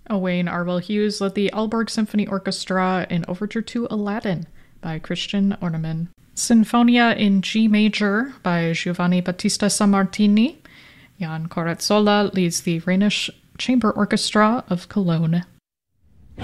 Owain Arwell Hughes led the Aalborg Symphony Orchestra in Overture to Aladdin by Christian Orneman. Sinfonia in G major by Giovanni Battista Sammartini. Jan Corrazzola leads the Rhenish Chamber Orchestra of Cologne.